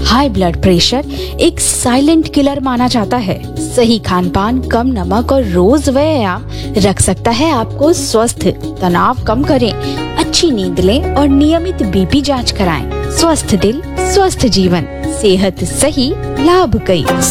High blood pressure एक silent killer माना जाता है। सही खान पान, कम नमक और रोज व्यायाम रख सकता है आपको स्वस्थ। तनाव कम करें, अच्छी नींद लें और नियमित बीपी जांच कराएं। स्वस्थ दिल, स्वस्थ जीवन, सेहत सही, लाभ कई।